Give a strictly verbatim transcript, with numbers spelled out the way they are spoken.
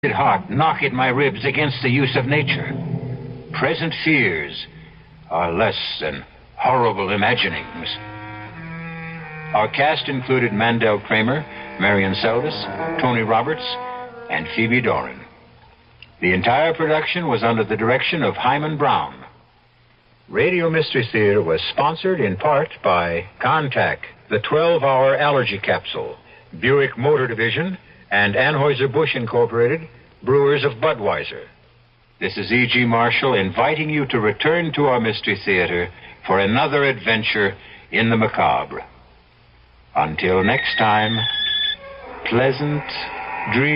heart knock at my ribs against the use of nature. Present fears are less than horrible imaginings. Our cast included Mandel Kramer, Marion Seldes, Tony Roberts, and Phoebe Doran. The entire production was under the direction of Hyman Brown. Radio Mystery Theater was sponsored in part by Contac, the twelve-hour allergy capsule, Buick Motor Division, and Anheuser-Busch Incorporated, brewers of Budweiser. This is E G. Marshall inviting you to return to our Mystery Theater for another adventure in the macabre. Until next time, pleasant dreams.